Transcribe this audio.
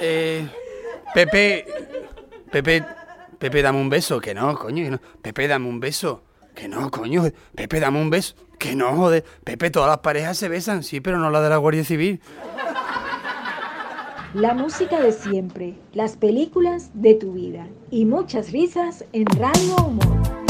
Pepe, Pepe, dame un beso. Que no, coño, que no. Pepe, dame un beso. Que no, coño. Pepe, dame un beso. Que no, joder. Pepe, todas las parejas se besan, sí, pero no la de la Guardia Civil. La música de siempre, las películas de tu vida y muchas risas en Radio Humor.